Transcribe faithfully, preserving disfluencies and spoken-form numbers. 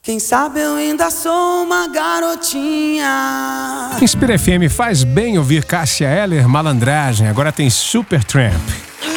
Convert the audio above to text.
Quem sabe eu ainda sou uma garotinha. Inspira F M, faz bem ouvir Cássia Eller, Malandragem. Agora tem Supertramp.